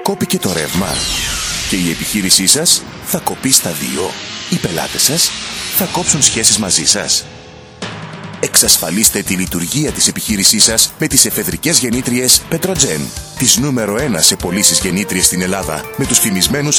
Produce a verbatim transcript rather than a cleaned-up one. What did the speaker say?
Κόπηκε το ρεύμα και η επιχείρησή σας θα κοπεί στα δύο. Οι πελάτες σας θα κόψουν σχέσεις μαζί σας. Εξασφαλίστε τη λειτουργία της επιχείρησής σας με τις εφεδρικές γεννήτριες Petrogen, τις νούμερο ένα σε πωλήσεις γεννήτριες στην Ελλάδα, με τους φημισμένους